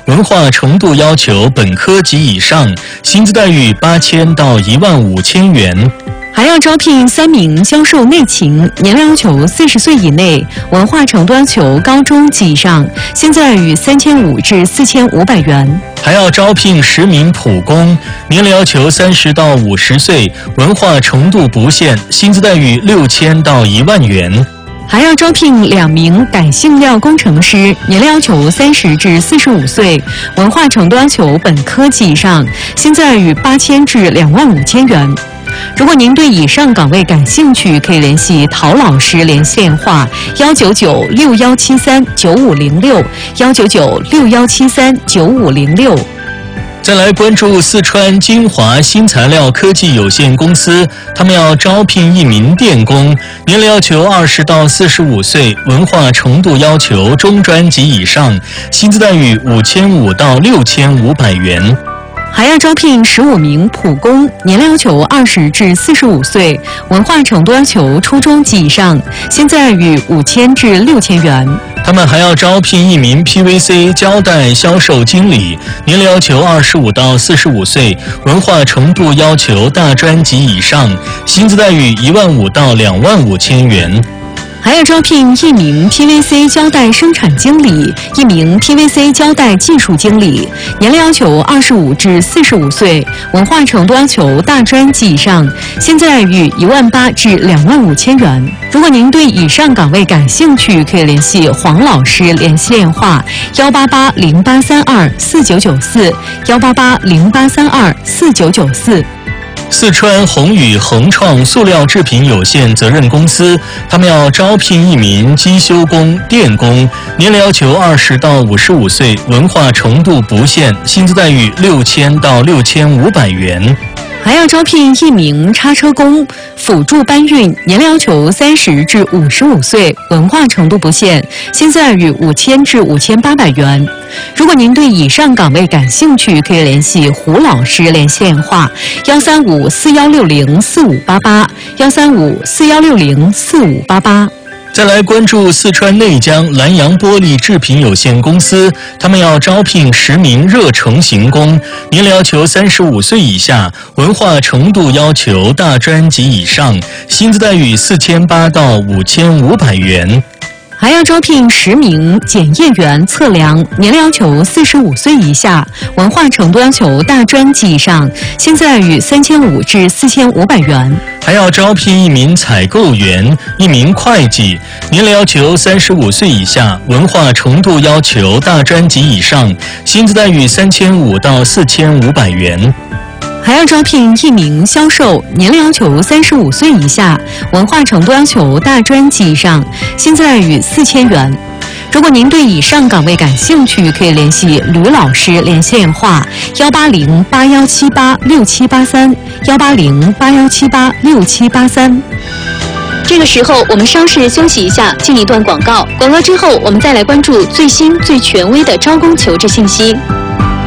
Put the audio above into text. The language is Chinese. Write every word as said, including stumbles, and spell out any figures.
文化程度要求本科及以上，薪资待遇八千到一万五千元。 还要招聘三名销售内勤，年龄要求四十岁以内，文化程度要求高中及以上，薪资待遇三千五至四千五百元。 还要招聘十名普工，年龄要求三十到五十岁，文化程度不限，薪资待遇六千到一万元。 还要招聘两名改性料工程师，年龄要求三十至四十五岁，文化程度要求本科及以上，薪资待遇八千至两万五千元。如果您对以上岗位感兴趣，可以联系陶老师联系电话幺九九六幺七三九五零六幺九九六幺七三九五零六。 再来关注四川金华新材料科技有限公司，他们要招聘一名电工，年龄要求二十到四十五岁，文化程度要求中专及以上，薪资待遇五千五到六千五百元。 还要招聘十五名普工，年龄要求二十至四十五岁，文化程度要求初中及以上，薪资待遇五千至六千元。 他们还要招聘一名 P V C 胶带销售经理，年龄要求二十五到四十五岁，文化程度要求大专及以上，薪资待遇一万五到两万五千元。 还要招聘一名 P V C 胶带生产经理，一名 P V C 胶带技术经理，年龄要求二十五至四十五岁，文化程度要求大专及以上，薪资待遇一万八至两万五千元。如果您对以上岗位感兴趣，可以联系黄老师联系电话幺八八零八三二四九九四幺八八零八三二四九九四。 四川宏宇恒创塑料制品有限责任公司，他们要招聘一名机修工、电工，年龄要求二十到五十五岁，文化程度不限，薪资待遇六千到六千五百元。 还要招聘一名叉车工，辅助搬运，年龄要求三十至五十五岁，文化程度不限，薪资待遇五千至五千八百元。如果您对以上岗位感兴趣，可以联系胡老师联系电话幺三五四幺六零四五八八幺三五四幺六零四五八八。 再来关注四川内江南洋玻璃制品有限公司，他们要招聘十名热成型工，年龄要求三十五岁以下，文化程度要求大专及以上，薪资待遇四千八到五千五百元。 还要招聘十名检验员测量，年龄要求四十五岁以下，文化程度要求大专及以上，薪资待遇三千五至四千五百元。 还要招聘一名采购员、一名会计，年龄要求三十五岁以下，文化程度要求大专及以上，薪资待遇三千五到四千五百元。 还要招聘一名销售，年龄要求三十五岁以下，文化程度要求大专及以上，薪资待遇四千元。如果您对以上岗位感兴趣，可以联系吕老师联系电话幺八零八幺七八六七八三幺八零八幺七八六七八三。这个时候，我们稍事休息一下，进一段广告。广告之后，我们再来关注最新最权威的招工求职信息。